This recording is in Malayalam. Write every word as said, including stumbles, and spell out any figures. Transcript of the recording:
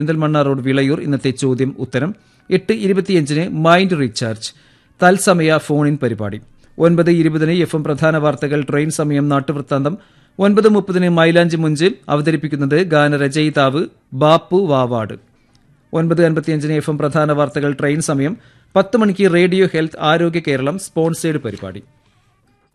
പെരിന്തൽമണ്ണ റോഡ് വിളയൂർ ഇന്നത്തെ ചോദ്യം ഉത്തരം. എട്ട് ഇരുപത്തിയഞ്ചിന് മൈൻഡ് റീചാർജ് തത്സമയ ഫോൺ ഇൻ പരിപാടി. ഒൻപത് ഇരുപതിന് എഫ് എം പ്രധാന വാർത്തകൾ ട്രെയിൻ സമയം നാട്ടുവൃത്താന്തം. ഒൻപത് മുപ്പതിന് മൈലാഞ്ചി മുഞ്ച് അവതരിപ്പിക്കുന്നത് ഗാനരചയിതാവ് ബാപ്പു വാവാട്. ഒൻപത് അൻപത്തിയഞ്ചിന് എഫ് എം പ്രധാന വാർത്തകൾ ട്രെയിൻ സമയം. പത്ത് മണിക്ക് റേഡിയോ ഹെൽത്ത് ആരോഗ്യ കേരളം സ്പോൺസേഡ് പരിപാടി.